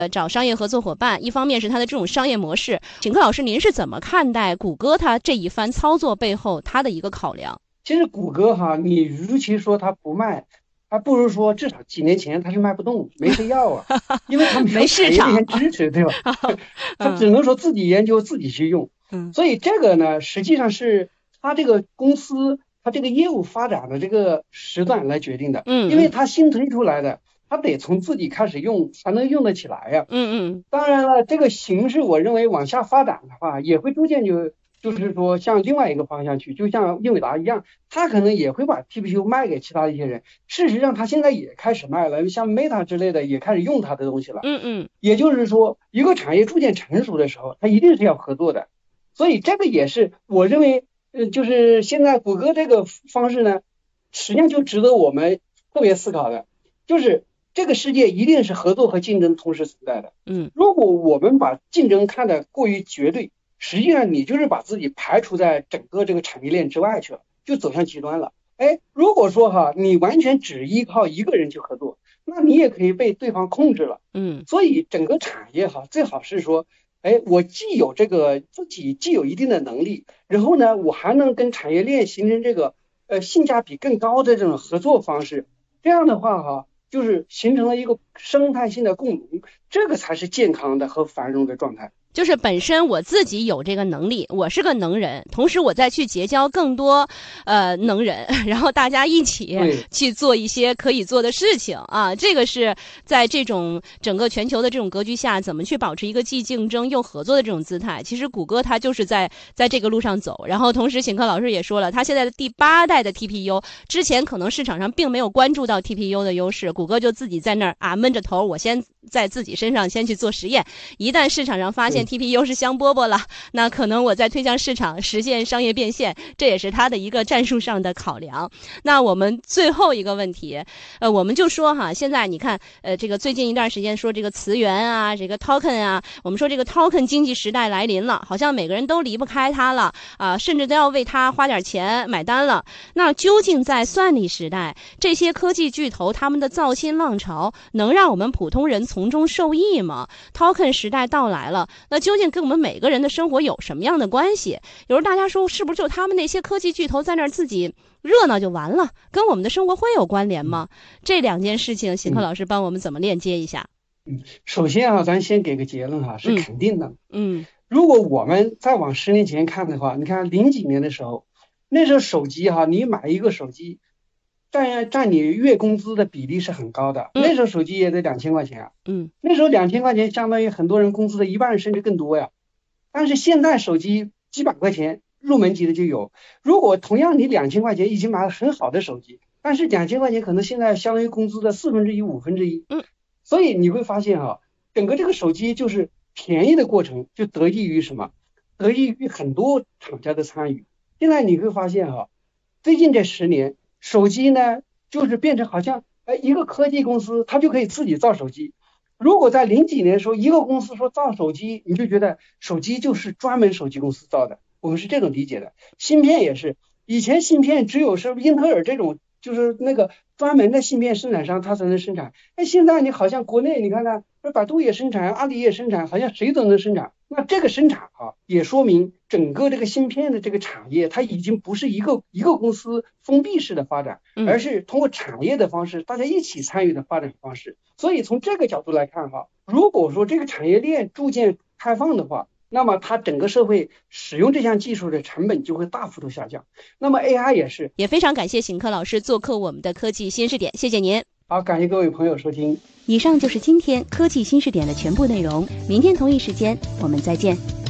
找商业合作伙伴，一方面是它的这种商业模式。请客老师，您是怎么看待谷歌它这一番操作背后它的一个考量？ 其实谷歌你与其说它不卖，还不如说至少几年前它是卖不动，没谁要啊，因为它没有产业链支持，对吧？它只能说自己研究自己去用。所以这个呢，实际上是它这个公司它这个业务发展的这个时段来决定的。因为它新推出来的，它得从自己开始用才能用得起来呀。当然了，这个形势我认为往下发展的话，也会逐渐就是说向另外一个方向去，就像英伟达一样，他可能也会把 TPU 卖给其他的一些人。事实上他现在也开始卖了，像 Meta 之类的也开始用他的东西了。也就是说一个产业逐渐成熟的时候，它一定是要合作的。所以这个也是我认为就是现在谷歌这个方式呢，实际上就值得我们特别思考的，就是这个世界一定是合作和竞争同时存在的。如果我们把竞争看得过于绝对，实际上你就是把自己排除在整个这个产业链之外去了，就走向极端了。如果说你完全只依靠一个人去合作，那你也可以被对方控制了。所以整个产业最好是说我自己既有一定的能力，然后呢我还能跟产业链形成这个性价比更高的这种合作方式，这样的话就是形成了一个生态性的共荣，这个才是健康的和繁荣的状态。 就是本身我自己有这个能力，我是个能人，同时我再去结交更多能人，然后大家一起去做一些可以做的事情啊。这个是在这种整个全球的这种格局下，怎么去保持一个既竞争又合作的这种姿态。其实谷歌它就是在这个路上走。然后同时请客老师也说了，它现在的第8代的 TPU 之前可能市场上并没有关注到 TPU 的优势，谷歌就自己在那儿闷着头，我先在自己身上先去做实验，一旦市场上发现TPU 是香饽饽了，那可能我再推向市场实现商业变现，这也是他的一个战术上的考量。那我们最后一个问题，我们就说现在你看这个最近一段时间说这个词源啊，这个 token 啊，我们说这个 token 经济时代来临了，好像每个人都离不开它了啊，甚至都要为它花点钱买单了。那究竟在算力时代，这些科技巨头他们的造新浪潮能让我们普通人从中受益吗？ token 时代到来了，那究竟跟我们每个人的生活有什么样的关系？有时候大家说是不是就他们那些科技巨头在那儿自己热闹就完了，跟我们的生活会有关联吗？这两件事情邢克老师帮我们怎么链接一下？ 首先咱先给个结论是肯定的。如果我们再往10年前看的话，你看00几年的时候，那时候手机你买一个手机占你月工资的比例是很高的。那时候手机也得2000块钱啊。那时候2000块钱相当于很多人工资的1半甚至更多呀。但是现在手机几百块钱入门级的就有。如果同样你2000块钱已经买了很好的手机，但是2000块钱可能现在相当于工资的1/4、1/5。所以你会发现整个这个手机就是便宜的过程就得益于什么？得益于很多厂家的参与。现在你会发现最近这10年手机呢就是变成好像一个科技公司它就可以自己造手机。如果在00几年的时候一个公司说造手机，你就觉得手机就是专门手机公司造的，我们是这种理解的。芯片也是，以前芯片只有是英特尔这种就是那个专门的芯片生产商它才能生产。现在你好像国内你看看百度也生产，阿里也生产，好像谁都能生产。那这个生产也说明整个这个芯片的这个产业它已经不是一个公司封闭式的发展，而是通过产业的方式大家一起参与的发展方式。所以从这个角度来看如果说这个产业链逐渐开放的话，那么它整个社会使用这项技术的成本就会大幅度下降。那么 AI 也是。 也非常感谢邢克老师做客我们的科技新视点，谢谢您。 好，感谢各位朋友收听。 以上就是今天科技新视点的全部内容，明天同一时间我们再见。